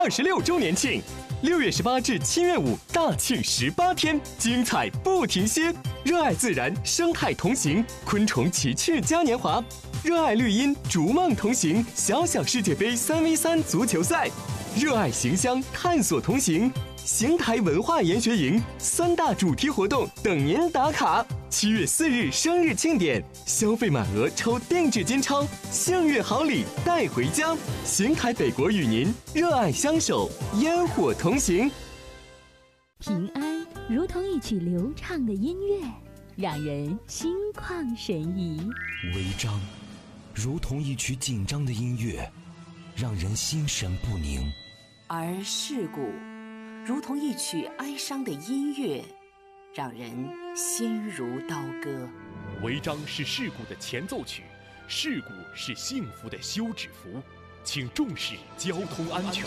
26周年庆，6月18至7月5大庆18天，精彩不停歇。热爱自然，生态同行，昆虫奇趣嘉年华；热爱绿荫，逐梦同行，小小世界杯3v3足球赛；热爱形象，探索同行。邢台文化研学营3大主题活动等您打卡。7月4日生日庆典，消费满额抽定制金钞，幸运好礼带回家。邢台北国与您热爱相守，烟火同行。 平安如同一曲流畅的音乐，让人心旷神怡； 违章如同一曲紧张的音乐，让人心神不宁； 而事故如同一曲哀伤的音乐，让人心如刀割。 违章是事故的前奏曲，事故是幸福的休止符，请重视交通安全。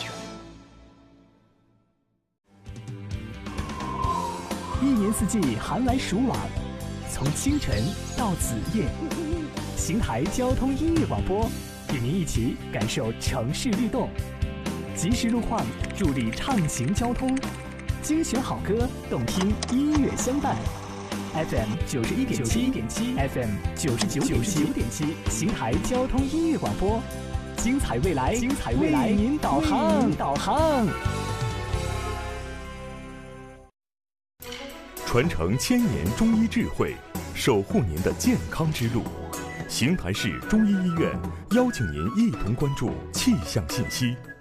一年四季寒来暑往，从清晨到子夜，邢台交通音乐广播与您一起感受城市律动，及时路况，助力畅行交通，精选好歌，动听音乐相伴。FM 91.7 ，FM 99.7，邢台交通音乐广播，精彩未来，为您导航。 传承1000年中医智慧，守护您的健康之路。邢台市中医医院邀请您一同关注气象信息。